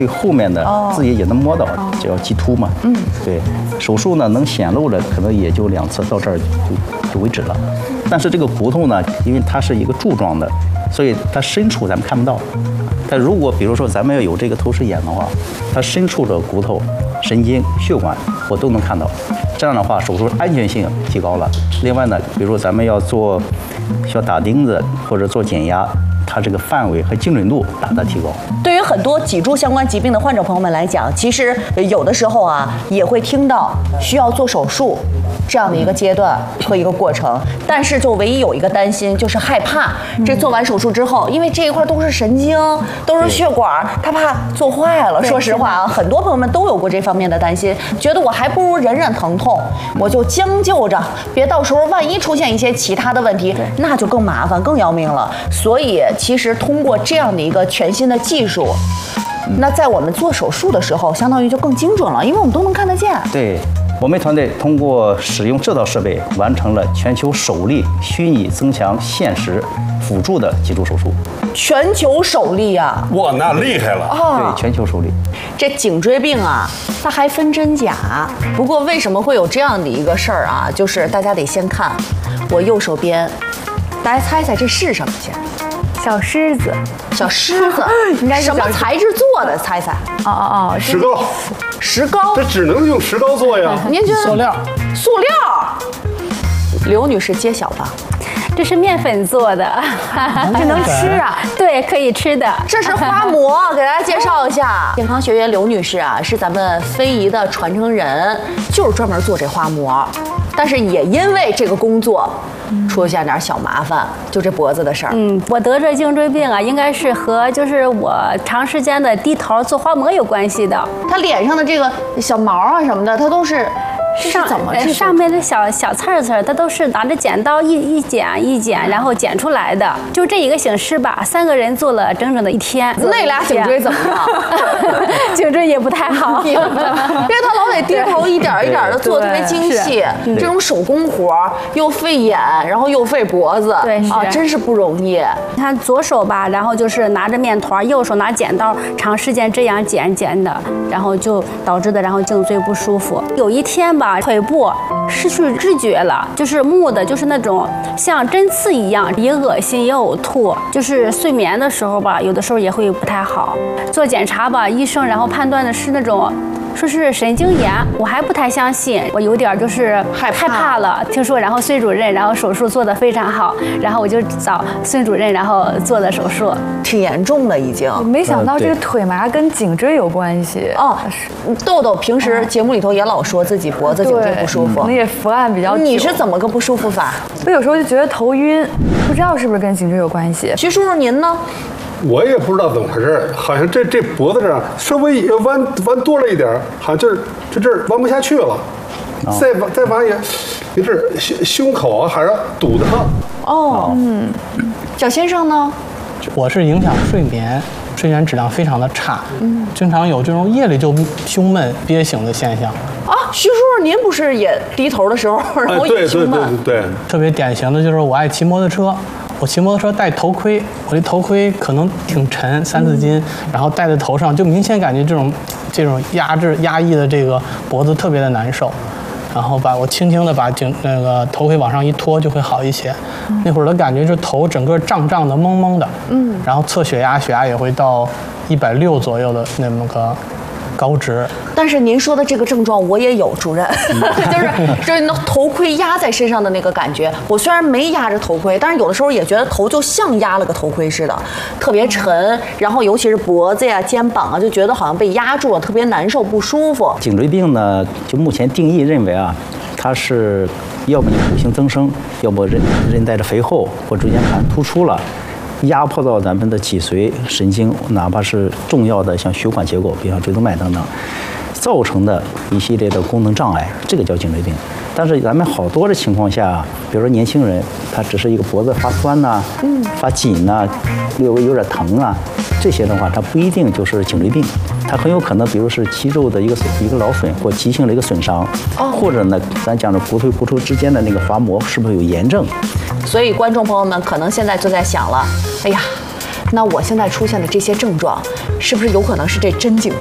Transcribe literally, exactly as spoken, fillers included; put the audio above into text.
对后面的自己也能摸到，这叫棘突嘛。嗯，对，手术呢能显露的可能也就两次，到这儿就就为止了。但是这个骨头呢，因为它是一个柱状的，所以它深处咱们看不到。但如果比如说咱们要有这个透视眼的话，它深处的骨头、神经、血管我都能看到。这样的话，手术安全性提高了。另外呢，比如说咱们要做需要打钉子或者做减压，它这个范围和精准度大大提高。 对于很多脊柱相关疾病的患者朋友们来讲，其实有的时候啊，也会听到需要做手术这样的一个阶段和一个过程，但是就唯一有一个担心，就是害怕这做完手术之后，因为这一块都是神经，都是血管，他怕做坏了。说实话啊，很多朋友们都有过这方面的担心，觉得我还不如忍忍疼痛，我就将就着，别到时候万一出现一些其他的问题，那就更麻烦、更要命了。所以，其实通过这样的一个全新的技术，那在我们做手术的时候，相当于就更精准了，因为我们都能看得见。 对。我们团队通过使用这套设备，完成了全球首例虚拟增强现实辅助的脊柱手术。 全球首例啊！ 哇，那厉害了啊！ 对，全球首例。 这颈椎病啊，它还分真假。不过为什么会有这样的一个事儿啊？就是大家得先看我右手边，大家猜猜这是什么先？ 小狮子， 小狮子，应该是什么材质做的？猜猜。 哦哦哦， 石膏。 石膏， 这只能用石膏做呀。 您觉得？ 塑料。 塑料。刘女士揭晓吧。 这是面粉做的，这能吃啊？对，可以吃的。 这是花膜，给大家介绍一下。健康学院刘女士啊，是咱们非遗的传承人，就是专门做这花膜。但是也因为这个工作，出现点小麻烦，就这脖子的事儿。 嗯，我得这颈椎病啊，应该是和就是我长时间的低头做花膜有关系的。 他脸上的这个小毛啊什么的，它都是。 上怎么上面的小小刺刺，它都是拿着剪刀一一剪一剪，然后剪出来的。就这一个形式吧，三个人做了整整的一天。 那俩颈椎怎么样？ 颈椎也不太好， 因为他老得低头一点一点的做，特别精细。这种手工活又费眼，然后又费脖子， 对啊，真是不容易。 你看左手吧，然后就是拿着面团，右手拿剪刀，长时间这样剪剪的，然后就导致的，然后颈椎不舒服。有一天吧。腿部失去知觉了，就是木的，就是那种像针刺一样，也恶心也呕吐。就是睡眠的时候吧，有的时候也会不太好。做检查吧，医生然后判断的是那种。说是神经炎，我还不太相信，我有点就是害害怕了。听说，然后孙主任，然后手术做得非常好，然后我就找孙主任，然后做的手术， 挺严重的已经。 没想到这个腿麻跟颈椎有关系哦。豆豆平时节目里头也老说自己脖子、颈椎不舒服， 那也伏案比较久。 你是怎么个不舒服法？ 我有时候就觉得头晕，不知道是不是跟颈椎有关系。 徐叔叔您呢？ 我也不知道怎么回事，好像这这脖子上稍微弯弯多了一点，好像这这这儿弯不下去了，哦、再弯再弯也，你这胸胸口啊还是堵得慌。 哦，嗯，小先生呢？ 我是影响睡眠，睡眠质量非常的差，嗯，经常有这种夜里就胸闷憋醒的现象。 啊，徐叔叔，您不是也低头的时候，然后也胸闷？ 哎、对对对对对， 特别典型的就是我爱骑摩托车。我骑摩托车戴头盔，我这头盔可能挺沉，三四斤，然后戴在头上，就明显感觉这种这种压制压抑的这个脖子特别的难受。然后把我轻轻的把颈那个头盔往上一拖就会好一些。嗯、那会儿的感觉是头整个胀胀的、懵懵的，嗯，然后测血压，血压也会到一百六左右的那么个高值。 但是您说的这个症状我也有，主任，就是就是那头盔压在身上的那个感觉。我虽然没压着头盔，但是有的时候也觉得头就像压了个头盔似的，特别沉。然后尤其是脖子呀、肩膀啊，就觉得好像被压住了，特别难受、不舒服。 颈椎病呢，就目前定义认为啊，它是要么骨性增生，要么韧韧带的肥厚或椎间盘突出了。压迫到咱们的脊髓神经，哪怕是重要的像血管结构，比如像椎动脉等等，造成的一系列的功能障碍，这个叫颈椎病。但是咱们好多的情况下，比如说年轻人，他只是一个脖子发酸呐、啊，嗯，发紧呐、啊，略微有点疼啊，这些的话，它不一定就是颈椎病，它很有可能，比如是肌肉的一个一个劳损或急性的一个损伤，哦，或者呢，咱讲的骨头与骨头之间的那个滑膜是不是有炎症？ 所以观众朋友们可能现在就在想了，哎呀， 那我现在出现的这些症状，是不是有可能是这针颈